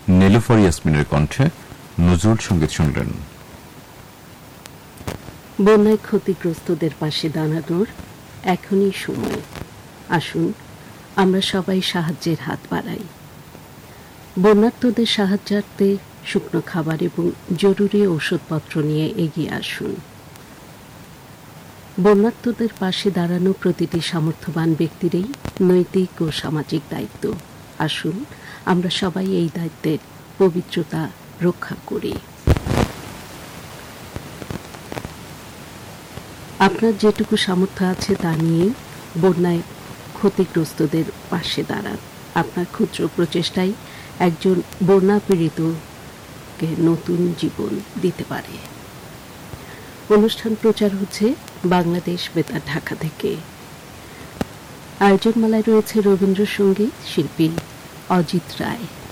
নীলুফার ইয়াসমিনের কণ্ঠে নজরুল সঙ্গীত শুনলেন। বন্যায় ক্ষতিগ্রস্তদের পাশে দাঁড়ানোর এখনই সময়। আসুন আমরা সবাই সাহায্যের হাত বাড়াই। বন্যার্তদের সাহায্যার্থে শুকনো খাবার এবং জরুরি ওষুধপত্র নিয়ে এগিয়ে আসুন। বন্যার্তদের পাশে দাঁড়ানো প্রতিটি সামর্থ্যবান ব্যক্তিরই নৈতিক ও সামাজিক দায়িত্ব। আসুন আমরা সবাই এই দায়িত্বের পবিত্রতা রক্ষা করি। আপনার যেটুকু সামর্থ্য আছে তা নিয়েই বন্যায় ক্ষতিগ্রস্তদের পাশে দাঁড়ান। আপনার ক্ষুদ্র প্রচেষ্টাই একজন বন্যা পীড়িতকে নতুন জীবন দিতে পারে। অনুষ্ঠান প্রচার হচ্ছে বাংলাদেশ বেতার ঢাকা থেকে। আয়োজনমালায় রয়েছে রবীন্দ্রসঙ্গীত শিল্পী অজিত রায়।